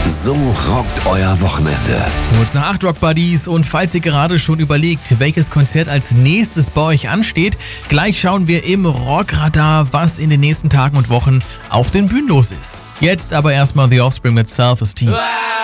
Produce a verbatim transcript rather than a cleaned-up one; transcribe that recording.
So rockt euer Wochenende. Kurz nach acht Rock Buddies, und falls ihr gerade schon überlegt, welches Konzert als nächstes bei euch ansteht, gleich schauen wir im Rockradar, was in den nächsten Tagen und Wochen auf den Bühnen los ist. Jetzt aber erstmal The Offspring mit Self-Esteem.